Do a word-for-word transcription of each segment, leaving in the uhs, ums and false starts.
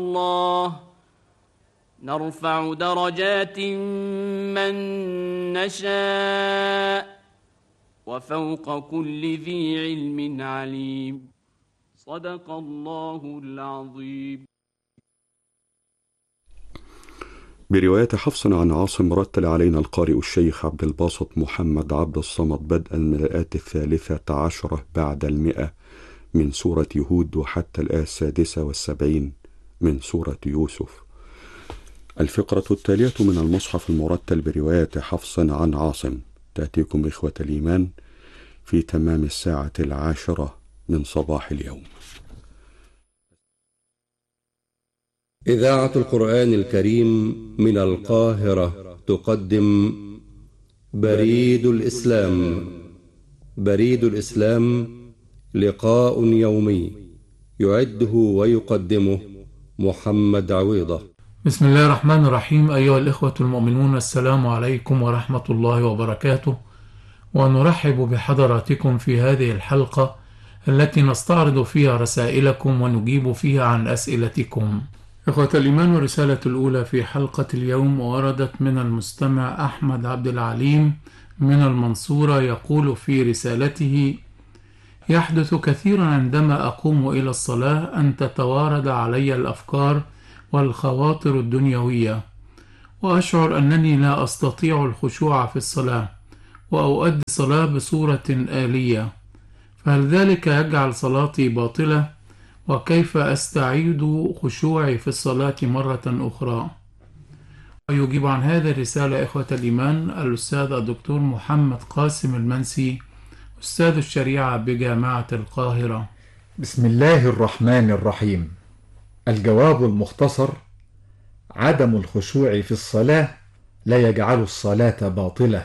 الله نرفع درجات من نشاء وفوق كل ذي علم عليم. صدق الله العظيم. برواية حفص عن عاصم رتل علينا القارئ الشيخ عبد الباسط محمد عبد الصمد بدءا من الآية الثالثة عشرة بعد المئة من سورة هود وحتى الآية السادسة والسبعين من سورة يوسف. الفقرة التالية من المصحف المرتل برواية حفص عن عاصم تأتيكم إخوة الإيمان في تمام الساعة العاشرة من صباح اليوم. إذاعة القرآن الكريم من القاهرة تقدم بريد الإسلام. بريد الإسلام لقاء يومي يعده ويقدمه محمد عويضة. بسم الله الرحمن الرحيم. أيها الإخوة المؤمنون، السلام عليكم ورحمة الله وبركاته، ونرحب بحضراتكم في هذه الحلقة التي نستعرض فيها رسائلكم ونجيب فيها عن أسئلتكم. إخوة الإيمان، الرسالة الأولى في حلقة اليوم وردت من المستمع أحمد عبد العليم من المنصورة، يقول في رسالته: يحدث كثيرا عندما أقوم إلى الصلاة أن تتوارد علي الأفكار والخواطر الدنيوية، وأشعر أنني لا أستطيع الخشوع في الصلاة، وأؤدي الصلاة بصورة آلية، فهل ذلك يجعل صلاتي باطلة؟ وكيف أستعيد خشوعي في الصلاة مرة أخرى؟ ويجيب عن هذه الرسالة إخوة الإيمان الأستاذ الدكتور محمد قاسم المنسي، أستاذ الشريعة بجامعة القاهرة. بسم الله الرحمن الرحيم. الجواب المختصر: عدم الخشوع في الصلاة لا يجعل الصلاة باطلة،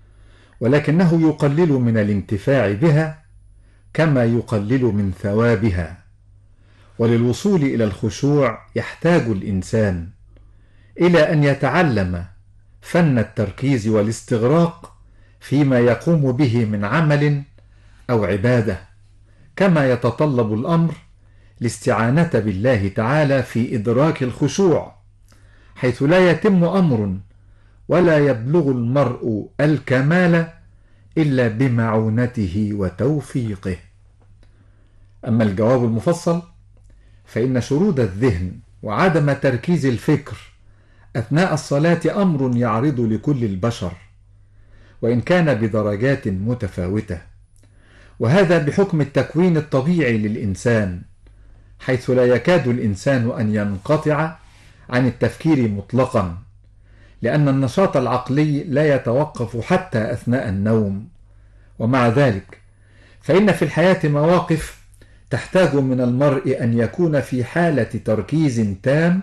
ولكنه يقلل من الانتفاع بها كما يقلل من ثوابها. وللوصول إلى الخشوع يحتاج الإنسان إلى أن يتعلم فن التركيز والاستغراق فيما يقوم به من عمل أو عبادة، كما يتطلب الأمر الاستعانة بالله تعالى في إدراك الخشوع، حيث لا يتم أمر ولا يبلغ المرء الكمال إلا بمعونته وتوفيقه. أما الجواب المفصل فإن شرود الذهن وعدم تركيز الفكر أثناء الصلاة أمر يعرض لكل البشر، وإن كان بدرجات متفاوتة، وهذا بحكم التكوين الطبيعي للإنسان، حيث لا يكاد الإنسان أن ينقطع عن التفكير مطلقا، لأن النشاط العقلي لا يتوقف حتى أثناء النوم. ومع ذلك فإن في الحياة مواقف تحتاج من المرء أن يكون في حالة تركيز تام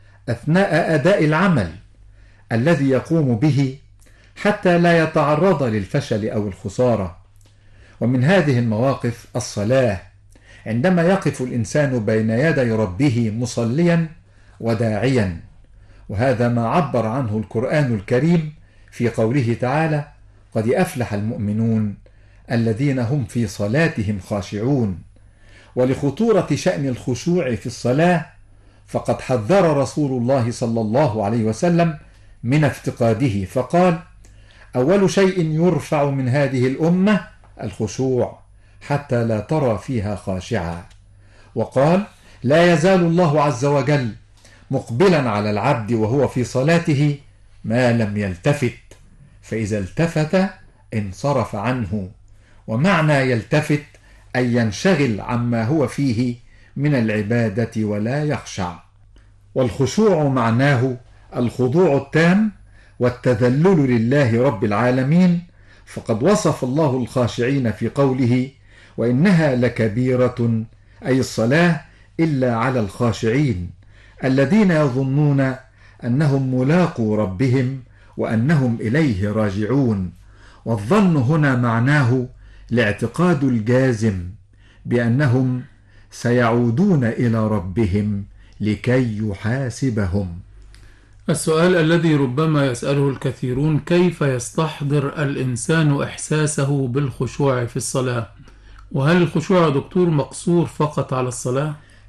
أثناء أداء العمل الذي يقوم به حتى لا يتعرض للفشل أو الخسارة. ومن هذه المواقف الصلاة، عندما يقف الإنسان بين يدي ربه مصليا وداعيا، وهذا ما عبر عنه القرآن الكريم في قوله تعالى: قد أفلح المؤمنون الذين هم في صلاتهم خاشعون. ولخطورة شأن الخشوع في الصلاة فقد حذر رسول الله صلى الله عليه وسلم من افتقاده، فقال: أول شيء يرفع من هذه الأمة الخشوع حتى لا ترى فيها خاشعا. وقال: لا يزال الله عز وجل مقبلا على العبد وهو في صلاته ما لم يلتفت، فإذا التفت انصرف عنه. ومعنى يلتفت أن ينشغل عما هو فيه من العبادة ولا يخشع. والخشوع معناه الخضوع التام والتذلل لله رب العالمين، فقد وصف الله الخاشعين في قوله: وإنها لكبيرة، أي الصلاة، إلا على الخاشعين الذين يظنون أنهم ملاقو ربهم وأنهم إليه راجعون. والظن هنا معناه الاعتقاد الجازم بأنهم سيعودون إلى ربهم لكي يحاسبهم. السؤال الذي ربما يسأله الكثيرون: كيف يستحضر الإنسان إحساسه بالخشوع في الصلاة؟ وهل الخشوع يا دكتور مقصور فقط على الصلاة؟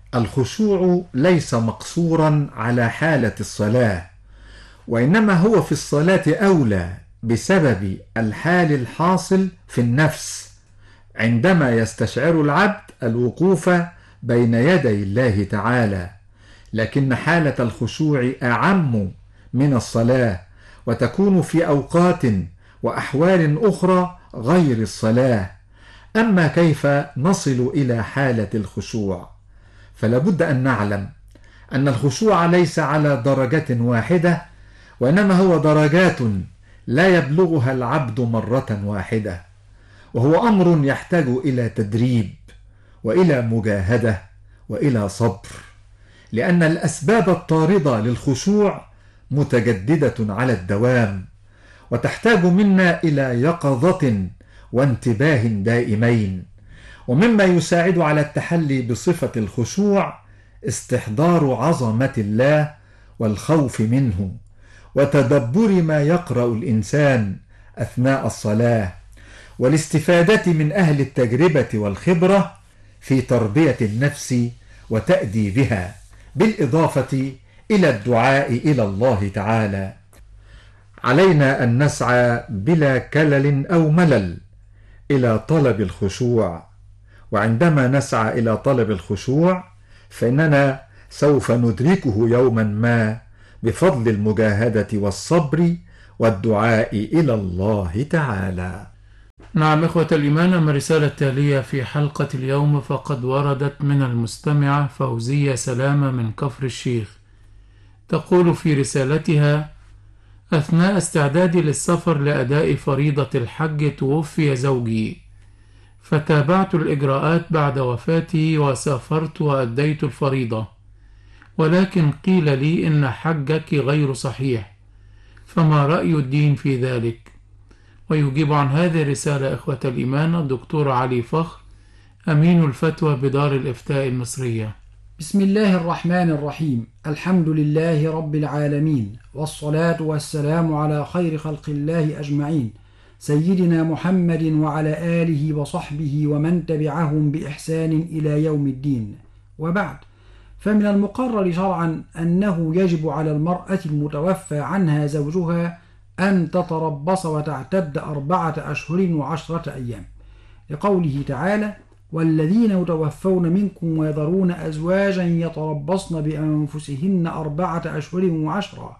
الخشوع ليس مقصورا على حالة الصلاة، وإنما هو في الصلاة أولى بسبب الحال الحاصل في النفس عندما يستشعر العبد الوقوف بين يدي الله تعالى. لكن حالة الخشوع أعم من الصلاة، وتكون في أوقات وأحوال أخرى غير الصلاة. أما كيف نصل إلى حالة الخشوع؟ فلابد أن نعلم أن الخشوع ليس على درجة واحدة، وإنما هو درجات لا يبلغها العبد مرة واحدة، وهو أمر يحتاج إلى تدريب وإلى مجاهدة وإلى صبر، لأن الأسباب الطاردة للخشوع متجددة على الدوام، وتحتاج منا إلى يقظة وانتباه دائمين. ومما يساعد على التحلي بصفة الخشوع استحضار عظمة الله والخوف منه، وتدبر ما يقرأ الإنسان أثناء الصلاة، والاستفادة من أهل التجربة والخبرة في تربية النفس وتأديبها، بالإضافة إلى الدعاء إلى الله تعالى. علينا أن نسعى بلا كلل أو ملل إلى طلب الخشوع، وعندما نسعى إلى طلب الخشوع فإننا سوف ندركه يوما ما بفضل المجاهدة والصبر والدعاء إلى الله تعالى. نعم إخوة الإيمان، أما الرسالة التالية في حلقة اليوم فقد وردت من المستمعة فوزية سلامة من كفر الشيخ، تقول في رسالتها: أثناء استعدادي للسفر لأداء فريضة الحج توفي زوجي، فتابعت الإجراءات بعد وفاته وسافرت وأديت الفريضة، ولكن قيل لي إن حجك غير صحيح، فما رأي الدين في ذلك؟ ويجيب عن هذه الرسالة إخوة الإيمان الدكتور علي فخر، أمين الفتوى بدار الإفتاء المصرية. بسم الله الرحمن الرحيم. الحمد لله رب العالمين، والصلاة والسلام على خير خلق الله أجمعين، سيدنا محمد وعلى آله وصحبه ومن تبعهم بإحسان إلى يوم الدين. وبعد، فمن المقرر شرعا أنه يجب على المرأة المتوفى عنها زوجها أن تتربص وتعتد أربعة أشهر وعشرة أيام، لقوله تعالى: والذين يتوفون منكم ويذرون أزواجا يتربصن بأنفسهن أربعة أشهر وعشرة،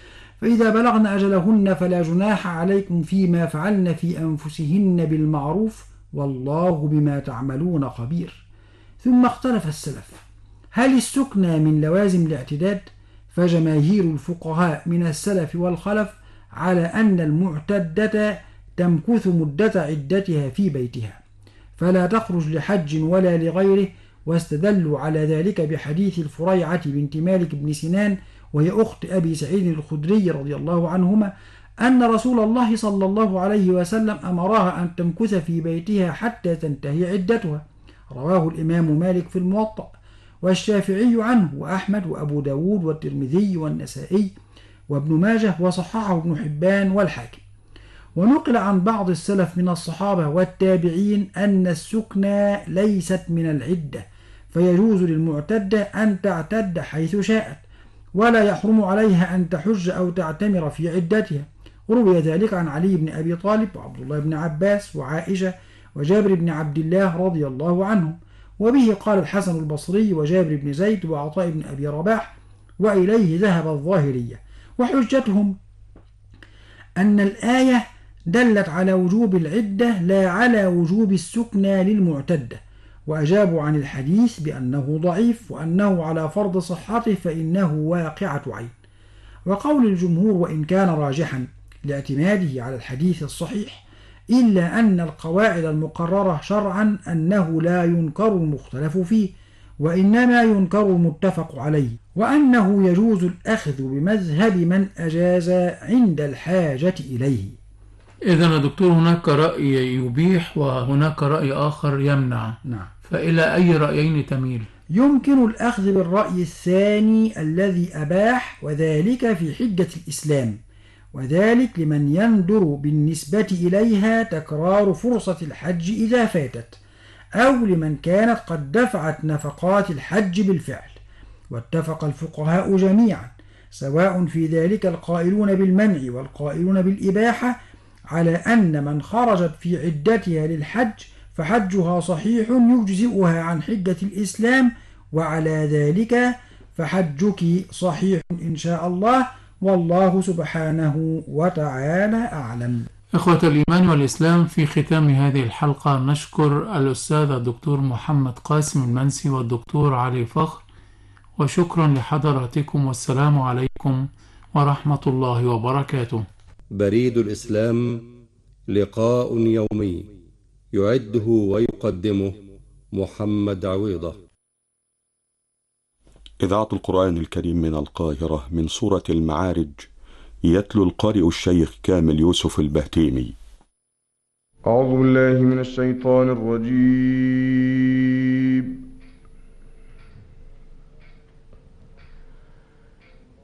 فإذا بلغن أجلهن فلا جناح عليكم فيما فعلن في أنفسهن بالمعروف، والله بما تعملون خبير. ثم اختلف السلف: هل السكنى من لوازم الاعتداد؟ فجماهير الفقهاء من السلف والخلف على أن المعتدة تمكث مدة عدتها في بيتها، فلا تخرج لحج ولا لغيره، واستدلوا على ذلك بحديث الفريعة بنت مالك بن سنان، وهي أخت أبي سعيد الخدري رضي الله عنهما، أن رسول الله صلى الله عليه وسلم أمرها أن تمكث في بيتها حتى تنتهي عدتها. رواه الإمام مالك في الموطأ، والشافعي عنه، وأحمد وأبو داود والترمذي والنسائي وابن ماجه، وصححه ابن حبان والحاكم. ونقل عن بعض السلف من الصحابة والتابعين أن السكنى ليست من العدة، فيجوز للمعتدة أن تعتد حيث شاءت، ولا يحرم عليها أن تحج أو تعتمر في عدتها. روي ذلك عن علي بن أبي طالب وعبد الله بن عباس وعائشة وجابر بن عبد الله رضي الله عنهم، وبه قال الحسن البصري وجابر بن زيد وعطاء بن أبي رباح، وإليه ذهب الظاهرية. وحجتهم أن الآية دلت على وجوب العدة لا على وجوب السكنى للمعتدة، وأجابوا عن الحديث بأنه ضعيف، وأنه على فرض صحته فإنه واقعة عين. وقول الجمهور وإن كان راجحا لاعتماده على الحديث الصحيح، إلا أن القواعد المقررة شرعا أنه لا ينكر المختلف فيه، وإنما ينكر المتفق عليه، وأنه يجوز الأخذ بمذهب من أجاز عند الحاجة إليه. إذن يا دكتور هناك رأي يبيح وهناك رأي آخر يمنع، نعم. فإلى أي رأيين تميل؟ يمكن الأخذ بالرأي الثاني الذي أباح، وذلك في حجة الإسلام، وذلك لمن يندر بالنسبة إليها تكرار فرصة الحج إذا فاتت، أو لمن كانت قد دفعت نفقات الحج بالفعل. واتفق الفقهاء جميعا سواء في ذلك القائلون بالمنع والقائلون بالإباحة على أن من خرجت في عدتها للحج فحجها صحيح يجزئها عن حجة الإسلام، وعلى ذلك فحجك صحيح إن شاء الله، والله سبحانه وتعالى أعلم. إخوة الإيمان والإسلام، في ختام هذه الحلقة نشكر الأستاذ الدكتور محمد قاسم المنسي والدكتور علي فخر، وشكرا لحضراتكم، والسلام عليكم ورحمة الله وبركاته. بريد الإسلام، لقاء يومي يعده ويقدمه محمد عويضة. إذاعة القرآن الكريم من القاهرة، من سورة المعارج، يتلو القارئ الشيخ كامل يوسف البهتيمي. أعوذ بالله من الشيطان الرجيم.